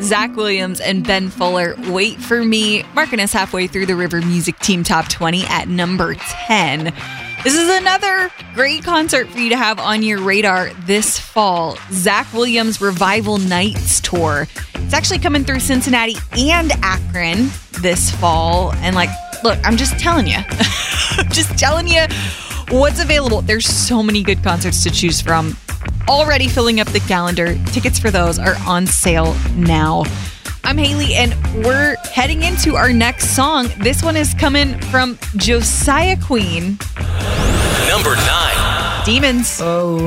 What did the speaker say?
Zach Williams and Ben Fuller, Wait for Me, marking us halfway through the River Music Team Top 20 at number 10. This is another great concert for you to have on your radar this fall. Zach Williams Revival Nights Tour. It's actually coming through Cincinnati and Akron this fall. And look, I'm just telling you. I'm just telling you what's available. There's so many good concerts to choose from. Already filling up the calendar. Tickets for those are on sale now. I'm Haley, and we're heading into our next song. This one is coming from Josiah Queen. Number 9. Demons. Oh.